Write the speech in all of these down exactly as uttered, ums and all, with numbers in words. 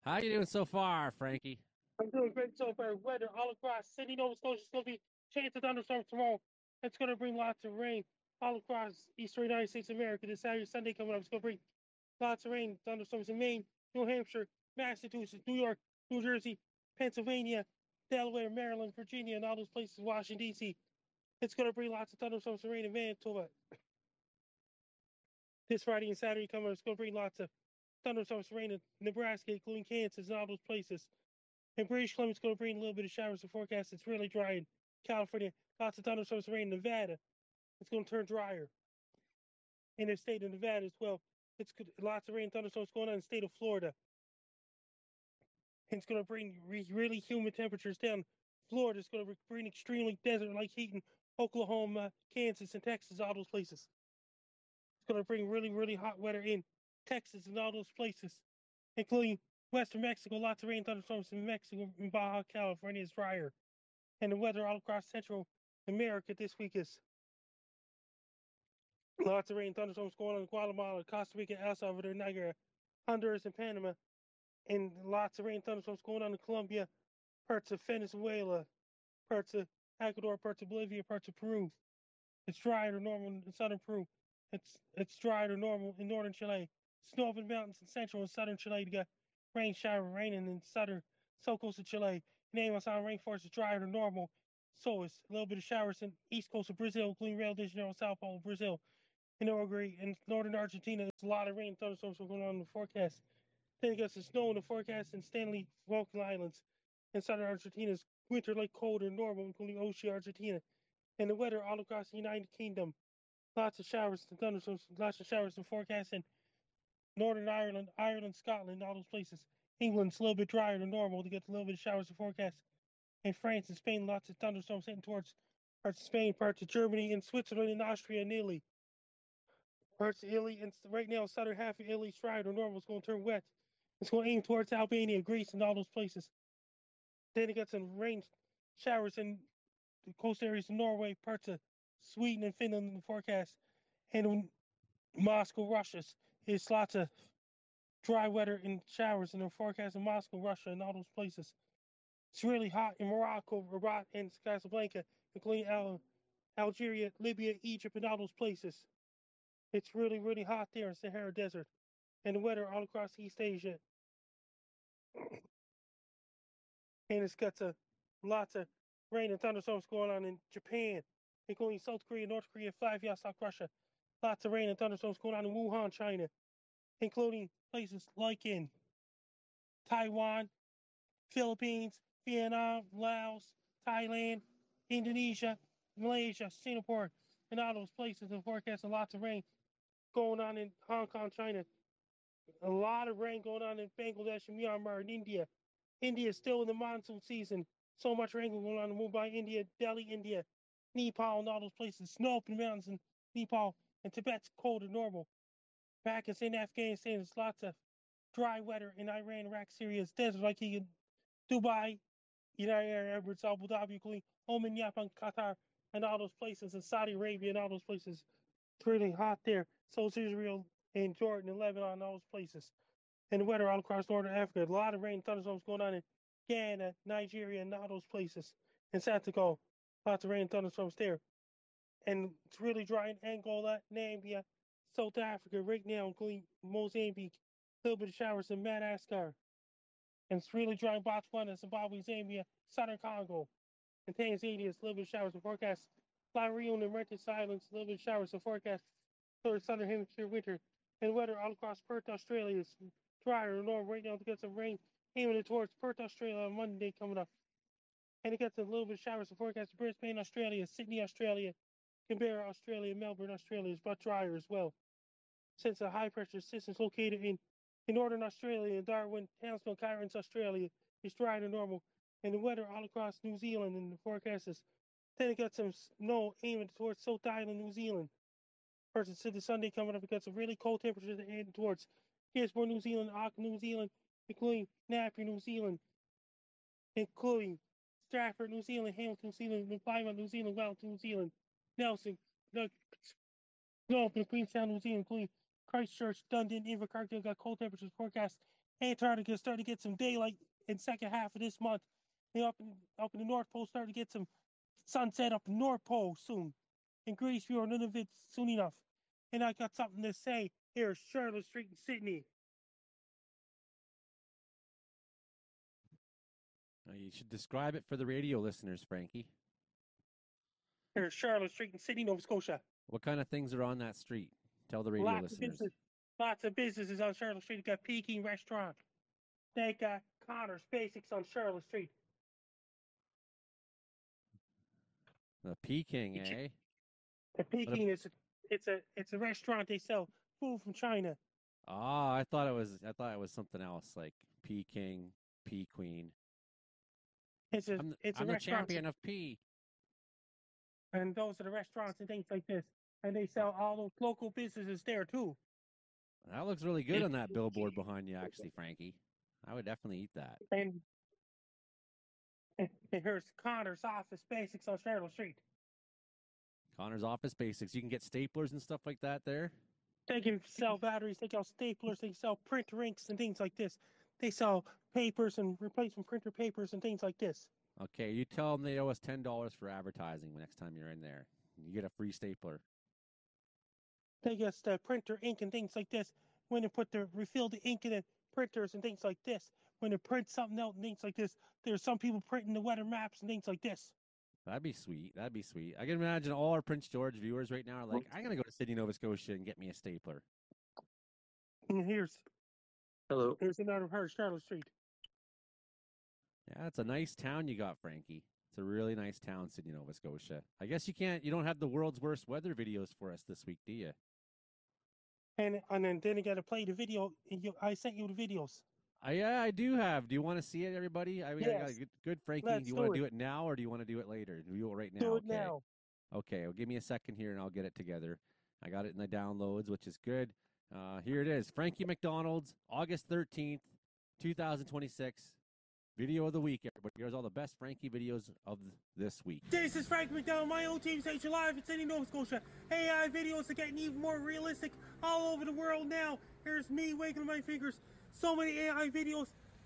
How you doing so far, Frankie? I'm doing great so far. Weather all across Sydney, Nova Scotia is going to be chance of thunderstorms tomorrow. It's going to bring lots of rain all across eastern United States of America. This Saturday, Sunday coming up, it's going to bring lots of rain, thunderstorms in Maine, New Hampshire, Massachusetts, New York, New Jersey, Pennsylvania, Delaware, Maryland, Virginia, and all those places, Washington, D C. It's going to bring lots of thunderstorms and rain in Manitoba. This Friday and Saturday coming up, it's going to bring lots of thunderstorms and rain in Nebraska, including Kansas, and all those places. And British Columbia's going to bring a little bit of showers to forecast. It's really dry in California. Lots of thunderstorms, rain in Nevada. It's going to turn drier. In the state of Nevada as well. It's good, lots of rain, thunderstorms going on in the state of Florida. And it's going to bring re- really humid temperatures down. Florida is going to bring extremely desert-like heat in Oklahoma, Kansas, and Texas, all those places. It's going to bring really, really hot weather in Texas and all those places, including western Mexico. Lots of rain, thunderstorms in Mexico and Baja California is drier. And the weather all across Central America this week is lots of rain, thunderstorms going on in Guatemala, Costa Rica, El Salvador, Nigeria, Honduras, and Panama. And lots of rain, thunderstorms going on in Colombia, parts of Venezuela, parts of Ecuador, parts of Bolivia, parts of Peru. It's drier than normal in southern Peru. It's it's drier than normal in northern Chile. Snow up in the mountains in central and southern Chile. You got rain shower raining in southern south coast of Chile. In Amazon rainforest is drier than normal. So it's a little bit of showers in east coast of Brazil, including Rio de Janeiro, Sao Paulo, Brazil. In Uruguay and northern Argentina, it's a lot of rain and thunderstorms going on in the forecast. Then it gets the snow in the forecast in Stanley Vulcan Islands. In southern Argentina, it's winter like colder than normal, including Oceania, Argentina. And the weather all across the United Kingdom. Lots of showers and thunderstorms, lots of showers and forecasts in Northern Ireland, Ireland, Scotland, all those places. England's a little bit drier than normal to get a little bit of showers and forecasts. In France and Spain, lots of thunderstorms heading towards parts of Spain, parts of Germany, and Switzerland, and Austria, and Italy. Parts of Italy, and right now, southern half of Italy's drier than normal. It's going to turn wet. It's going to aim towards Albania, Greece, and all those places. Then it got some rain showers in the coast areas of Norway, parts of Sweden and Finland in the forecast. And in Moscow, Russia, it's lots of dry weather and showers in the forecast in Moscow, Russia, and all those places. It's really hot in Morocco, Rabat, and Casablanca, including Al- Algeria, Libya, Egypt, and all those places. It's really, really hot there in Sahara Desert. And the weather all across East Asia. And it's got a, lots of rain and thunderstorms going on in Japan, including South Korea, North Korea, Flavia, South Russia. Lots of rain and thunderstorms going on in Wuhan, China, including places like in Taiwan, Philippines, Vietnam, Laos, Thailand, Indonesia, Malaysia, Singapore, and all those places and forecasting lots of rain going on in Hong Kong, China. A lot of rain going on in Bangladesh and Myanmar and India. India is still in the monsoon season. So much rain going on in Mumbai, India, Delhi, India, Nepal, and all those places. Snow up in the mountains in Nepal, and Tibet's cold and normal. Pakistan, Afghanistan, there's lots of dry weather in Iran, Iraq, Syria. It's desert like in Dubai, United Arab Emirates, Abu Dhabi, including Oman, Japan, Qatar, and all those places, and Saudi Arabia, and all those places. It's really hot there. So is Israel and Jordan and Lebanon, and all those places. And the weather all across northern Africa. A lot of rain, thunderstorms going on in Ghana, Nigeria, and all those places. In Santiago, lots of rain, thunderstorms there. And it's really dry in Angola, Namibia, South Africa right now, including Mozambique. A little bit of showers in Madagascar. And it's really dry in Botswana, Zimbabwe, Zambia, Southern Congo. In Tanzania, it's a little bit of showers and forecast. La Reunion and Rentis Islands, a little bit of showers and forecast for the southern hemisphere winter. And weather all across Perth, Australia is drier than normal right now to get some rain aiming towards Perth, Australia on Monday coming up. And it gets a little bit of showers and forecast in Brisbane, Australia, Sydney, Australia, Canberra, Australia, Melbourne, Australia is but drier as well. Since a high pressure system is located in, in northern Australia and Darwin, Townsville, Cairns, Australia is drier than normal. And the weather all across New Zealand in the forecast is then it got some snow aiming towards South Island, New Zealand. Versus City Sunday coming up, it got some really cold temperatures heading towards Gisborne, New Zealand, Auckland, New Zealand, including Napier, New Zealand, including Stratford, New Zealand, Hamilton, New Zealand, Plymouth, New Zealand, Wellington, New Zealand, Nelson, no, no, Queenstown, New Zealand, including Christchurch, Dundon, Invercargill got cold temperatures forecast Antarctica is starting to get some daylight in second half of this month. And up in up in the North Pole, starting to get some sunset up in North Pole soon. In Greece, we are none of it soon enough. And I got something to say. Here's Charlotte Street in Sydney. Uh, you should describe it for the radio listeners, Frankie. Here's Charlotte Street in Sydney, Nova Scotia. What kind of things are on that street? Tell the radio Lots listeners. Of business, lots of businesses on Charlotte Street. They got Peking Restaurant. They got Connor's Basics on Charlotte Street. The Peking, eh? The Peking is a, it's a it's a restaurant. They sell food from China. Ah, I thought it was I thought it was something else like Peking, P Queen. It's a I'm, it's I'm a the restaurant. champion of P. And those are the restaurants and things like this. And they sell all those local businesses there too. That looks really good on that billboard behind you, actually, Frankie. I would definitely eat that. And, and here's Connor's Office Basics on Charlotte Street. Connor's Office Basics. You can get staplers and stuff like that there. They can sell batteries. They sell staplers. They sell printer inks and things like this. They sell papers and replacement printer papers and things like this. Okay, you tell them they owe us ten dollars for advertising the next time you're in there. You get a free stapler. They get the printer ink and things like this. When they put the refill the ink in the printers and things like this. When they print something out and things like this. There's some people printing the weather maps and things like this. That'd be sweet. That'd be sweet. I can imagine all our Prince George viewers right now are like, I'm going to go to Sydney, Nova Scotia and get me a stapler. And here's Hello. Here's another part of Charlotte Street. Yeah, it's a nice town you got, Frankie. It's a really nice town, Sydney, Nova Scotia. I guess you can't, you don't have the world's worst weather videos for us this week, do you? And and then, then you got to play the video. You, I sent you the videos. Uh, yeah, I do have. Do you want to see it, everybody? I, yes. I got a good, good, Frankie. Let's do you want to do do it. it now or do you want to do it later? Do it right now. Do it okay. now. Okay, well, give me a second here and I'll get it together. I got it in the downloads, which is good. Uh, here it is. Frankie McDonald's, August thirteenth, twenty twenty-six. Video of the week, everybody. Here's all the best Frankie videos of this week. This is Frank McDonald, my own team station live in Sydney, Nova Scotia. A I videos are getting even more realistic all over the world now. Here's me wiggling my fingers. So many A I videos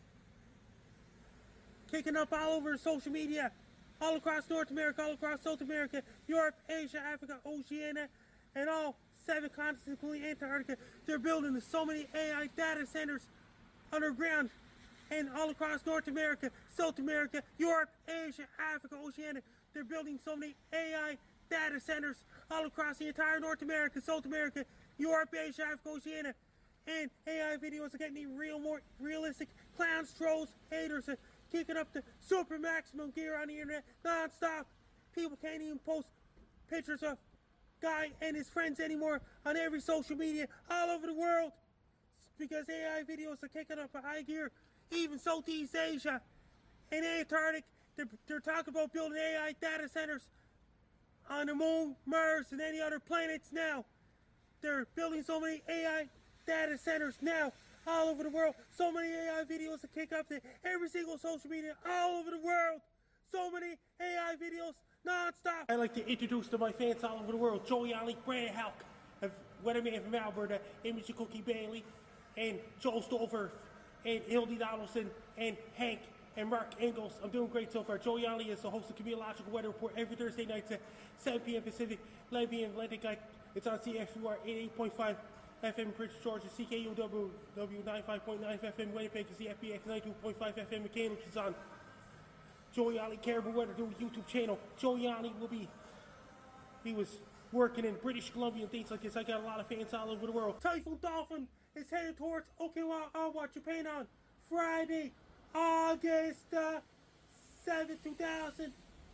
kicking up all over social media, all across North America, all across South America, Europe, Asia, Africa, Oceania, and all seven continents, including Antarctica. They're building so many A I data centers underground and all across North America, South America, Europe, Asia, Africa, Oceania. They're building so many A I data centers all across the entire North America, South America, Europe, Asia, Africa, Oceania. And A I videos are getting even real more realistic. Clowns, trolls, haters are kicking up the super maximum gear on the internet non-stop. People can't even post pictures of Guy and his friends anymore on every social media all over the world because A I videos are kicking up a high gear. Even Southeast Asia and Antarctic, they're, they're talking about building A I data centers on the moon, Mars, and any other planets now. They're building so many A I data centers now all over the world. So many A I videos to kick up to every single social media all over the world. So many A I videos non-stop. I'd like to introduce to my fans all over the world, Joey Ali, Brandon Halk, Weatherman from Alberta, Imogen Cookie Bailey, and Joel Stover, and Hildy Donaldson, and Hank, and Mark Engels. I'm doing great so far. Joey Ali is the host of Meteorological Weather Report every Thursday nights at seven p.m. Pacific, eleven p.m. Atlantic. It's on C F U R eighty-eight point five F M Prince George, C K U W ninety-five point nine F M Winnipeg, and C F B X ninety-two point five F M McCain, which is on Joey Ali Caribou Weather YouTube channel. Joey Ali will be, he was working in British Columbia and things like this. I got a lot of fans all over the world. Typhoon Dolphin is headed towards Okinawa, Japan on Friday, August uh, seventh, two thousand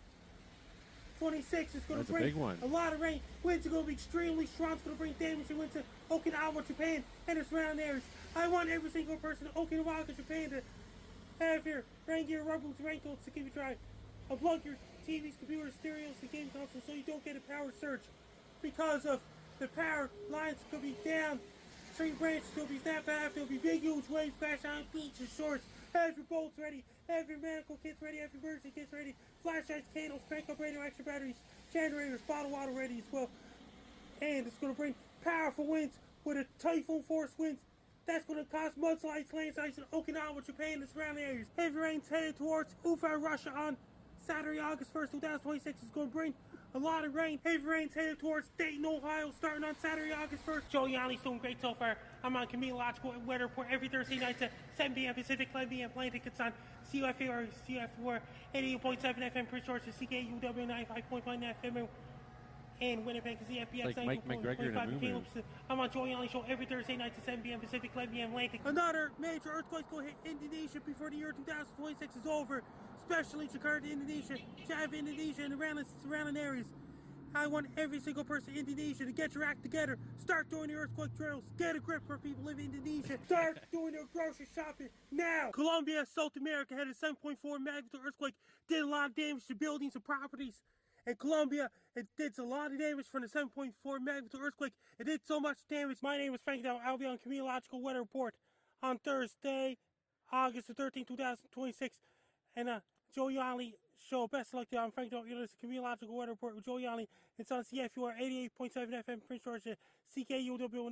twenty-six. It's going to bring a, big one. a lot of rain. Winds are going to be extremely strong. It's going to bring damage and wind to Okinawa, Japan, and its surrounding areas. I want every single person in Okinawa, Japan to have your rain gear, rubber boots, raincoats to keep you dry. Unplug your T Vs, computers, stereos, and game consoles so you don't get a power surge. Because of the power lines could be down, tree branches will be snapped off, there'll be big huge waves crash on beaches, shores. Have your bolts ready, have your medical kits ready, have your emergency kits ready, flashlights, candles, crank up radioactive batteries, generators, bottled water ready as well. And it's going to bring powerful winds with a typhoon force winds That's going to cause mudslides, landslides in Okinawa, Japan, and the surrounding areas. Heavy rains headed towards Ufa, Russia on Saturday, August first, two thousand twenty-six is going to bring a lot of rain. Heavy rains headed towards Dayton, Ohio, starting on Saturday, August first. Joe Yanni's doing great so far. I'm on Meteorological Weather Report every Thursday night at seven p.m. Pacific, eleven p.m. Atlantic. It's on C U F A or C U F four, eighty-eight point seven F M, Prince George, C K U W ninety-five point one F M. And Winnipeg is the F B X like Mike McGregor in a movie. I'm on Joe Yanni Show every Thursday night at seven p.m. Pacific, eleven p.m. Atlantic. Another major earthquake will hit Indonesia before the year two thousand twenty-six is over, especially Jakarta, Indonesia, Java, Indonesia, and around the surrounding areas. I want every single person in Indonesia to get your act together. Start doing the earthquake drills. Get a grip for people live in Indonesia. Start doing their grocery shopping now. Colombia, South America had a seven point four magnitude earthquake. Did a lot of damage to buildings and properties. In Colombia, it did a lot of damage from the seven point four magnitude earthquake. It did so much damage. My name is Frank Dow. I'll be on Meteorological Weather Report on Thursday, August the thirteenth, two thousand twenty-six. And uh, Joe Yanni Show. Best of luck to you. I'm Frank Dow. You're listening to Meteorological Weather Report with Joe Yanni. It's on C F U R eighty-eight point seven F M, Prince George, C K U W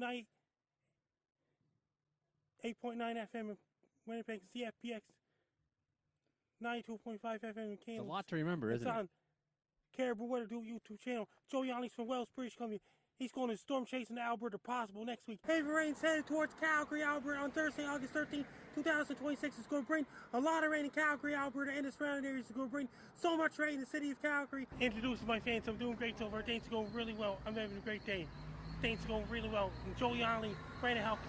ninety-eight point nine F M, Winnipeg, C F P X ninety-two point five F M in Canada. It's a lot to remember, isn't it's it? On Caribou Weather Do YouTube channel. Joe Yanni's from Wells, British Columbia. He's going to storm chasing Alberta possible next week. Heavy rains headed towards Calgary, Alberta on Thursday, August thirteenth, two thousand twenty-six. It's going to bring a lot of rain in Calgary, Alberta, and the surrounding areas. It's going to bring so much rain in the city of Calgary. Introducing my fans. I'm doing great so far. Things are going really well. I'm having a great day. Things are going really well. And Joe Yanni, right to help.